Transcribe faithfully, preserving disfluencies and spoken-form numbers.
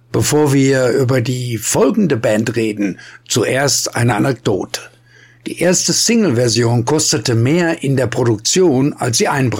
Bevor wir über die folgende Band reden, zuerst eine Anekdote. Die erste Single-Version kostete mehr in der Produktion, als sie einbrachte.